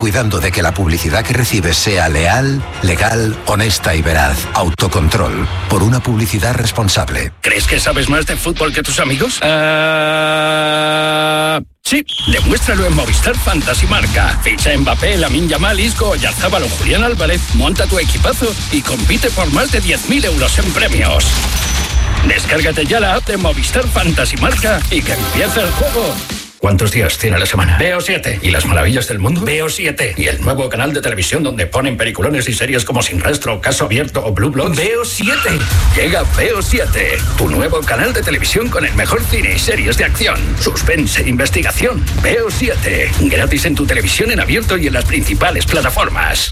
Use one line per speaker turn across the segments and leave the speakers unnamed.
cuidando de que la publicidad que recibes sea leal, legal, honesta y veraz. Autocontrol. Por una publicidad responsable.
¿Crees que sabes más de fútbol que tus amigos? Sí, demuéstralo en Movistar Fantasy Marca. Ficha Mbappé, Lamine Yamal, Isco, Oyarzabal o Julián Álvarez, monta tu equipazo y compite por más de 10.000 euros en premios. Descárgate ya la app de Movistar Fantasy Marca y que empiece el juego. ¿Cuántos días tiene la semana? Veo 7. ¿Y las maravillas del mundo? Veo 7. ¿Y el nuevo canal de televisión donde ponen peliculones y series como Sin Rastro, Caso Abierto o Blue Bloods? Veo 7. Llega Veo 7, tu nuevo canal de televisión con el mejor cine y series de acción, suspense, investigación. Veo 7. Gratis en tu televisión en abierto y en las principales plataformas.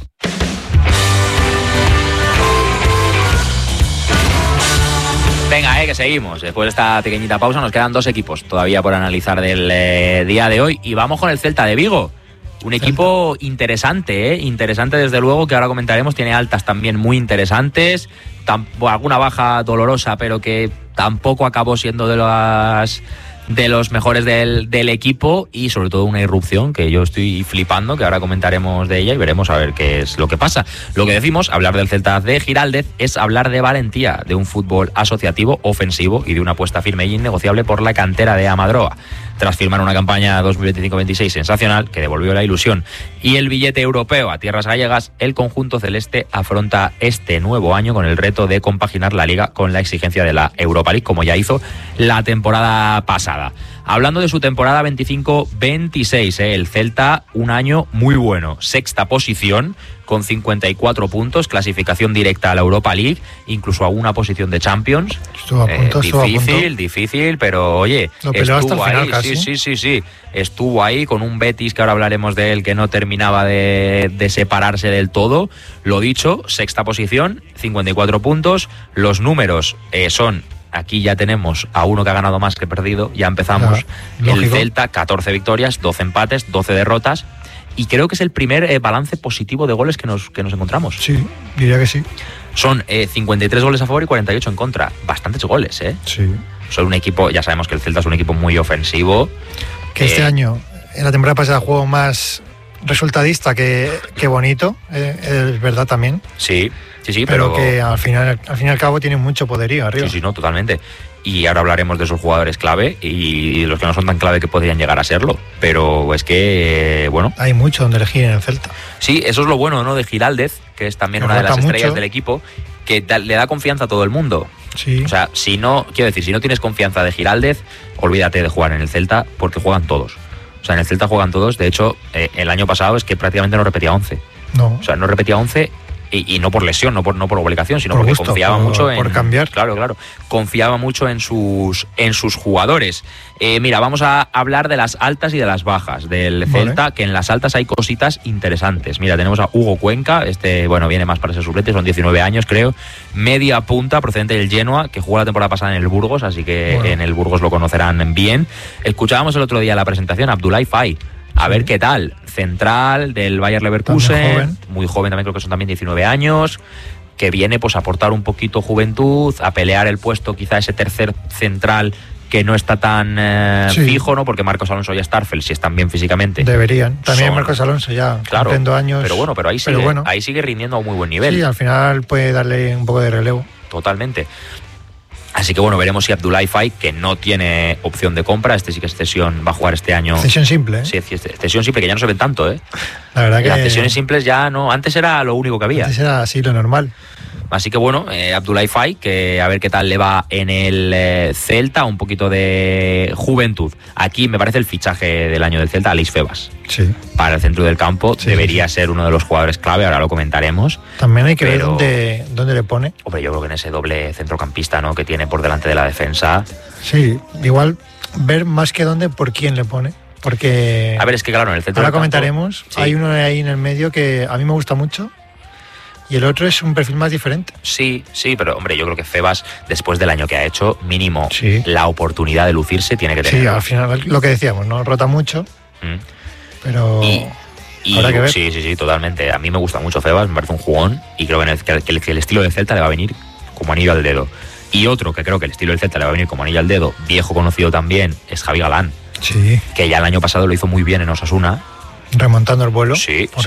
Venga, que seguimos. Después de esta pequeñita pausa nos quedan 2 equipos todavía por analizar del día de hoy. Y vamos con el Celta de Vigo. Un equipo interesante, interesante desde luego, que ahora comentaremos. Tiene altas también muy interesantes. Alguna baja dolorosa, pero que tampoco acabó siendo de los mejores del equipo, y sobre todo una irrupción que yo estoy flipando, que ahora comentaremos de ella y veremos a ver qué es lo que pasa. Lo que decimos, hablar del Celta de Giraldez es hablar de valentía, de un fútbol asociativo, ofensivo y de una apuesta firme e innegociable por la cantera de Amadroa. Tras firmar una campaña 2025-26 sensacional que devolvió la ilusión y el billete europeo a tierras gallegas, el conjunto celeste afronta este nuevo año con el reto de compaginar la Liga con la exigencia de la Europa League, como ya hizo la temporada pasada. Hablando de su temporada 25-26, el Celta, un año muy bueno. 6ª posición con 54 puntos, clasificación directa a la Europa League, incluso a una posición de Champions.
Estuvo a punto,
difícil, pero oye, estuvo ahí, final casi. Sí. Estuvo ahí con un Betis, que ahora hablaremos de él, que no terminaba de separarse del todo. Lo dicho, 6ª posición, 54 puntos. Los números son... Aquí ya tenemos a uno que ha ganado más que perdido, ya empezamos. El Celta, 14 victorias, 12 empates, 12 derrotas, y creo que es el primer balance positivo de goles que nos encontramos.
Sí, diría que sí.
Son 53 goles a favor y 48 en contra. Bastantes goles, ¿eh?
Sí.
Son un equipo, ya sabemos que el Celta es un equipo muy ofensivo.
Que este año, en la temporada pasada, jugó más resultadista que bonito, es verdad también.
Sí,
pero que al fin y al cabo tiene mucho poderío arriba.
Sí, no, totalmente. Y ahora hablaremos de esos jugadores clave y de los que no son tan clave que podrían llegar a serlo. Pero es que, bueno...
Hay mucho donde elegir en el Celta.
Sí, eso es lo bueno, ¿no?, de Giraldez, que es también una de las estrellas del equipo, que le da confianza a todo el mundo.
Sí.
O sea, si no tienes confianza de Giraldez, olvídate de jugar en el Celta, porque juegan todos. O sea, en el Celta juegan todos. De hecho, el año pasado es que prácticamente no repetía 11.
No.
O sea, no repetía 11... Y no por lesión, no por obligación, sino
por
porque
gusto,
confiaba mucho en...
Por cambiar.
Claro. Confiaba mucho en sus jugadores. Mira, vamos a hablar de las altas y de las bajas del Celta, que en las altas hay cositas interesantes. Mira, tenemos a Hugo Cuenca, viene más para ser suplente, son 19 años, creo. Media punta, procedente del Genoa, que jugó la temporada pasada en el Burgos, así que en el Burgos lo conocerán bien. Escuchábamos el otro día la presentación, Abdoulaye Faye. A ver qué tal. Central del Bayer Leverkusen, muy joven también, creo que son también 19 años, que viene pues a aportar un poquito juventud, a pelear el puesto, quizá ese tercer central que no está tan fijo, ¿no? Porque Marcos Alonso y Starfel, si están bien físicamente.
Deberían. También Marcos Alonso ya, cumpliendo años.
Pero ahí sigue rindiendo a muy buen nivel.
Sí, al final puede darle un poco de relevo.
Totalmente. Así que veremos si Abdoulaye Faye, que no tiene opción de compra, sí que es cesión, va a jugar este año.
Cesión simple, ¿eh?
Sí, cesión simple, que ya no se ven tanto, ¿eh?
La verdad que...
Las cesiones simples ya no... Antes era lo único que había.
Antes era así, lo normal.
Así que Abdoulaye Faye, que a ver qué tal le va en el Celta, un poquito de juventud. Aquí me parece el fichaje del año del Celta, Aleix Febas.
Sí.
Para el centro del campo, debería ser uno de los jugadores clave, ahora lo comentaremos.
También hay que ver dónde le pone.
Hombre, yo creo que en ese doble centrocampista, ¿no?, que tiene por delante de la defensa.
Sí, igual ver más que dónde, por quién le pone. Porque...
A ver, es que claro, en el centro
ahora
del campo,
comentaremos, hay uno ahí en el medio que a mí me gusta mucho. Y el otro es un perfil más diferente.
Sí, pero hombre, yo creo que Febas, después del año que ha hecho, mínimo la oportunidad de lucirse tiene que tener.
Sí, al final lo que decíamos, no rota mucho, pero habrá que ver.
Sí, totalmente. A mí me gusta mucho Febas, me parece un jugón, y creo que el estilo del Celta le va a venir como anillo al dedo. Y otro que creo que el estilo del Celta le va a venir como anillo al dedo, viejo conocido también, es Javi Galán.
Sí.
Que ya el año pasado lo hizo muy bien en Osasuna.
Remontando el vuelo.
Sí.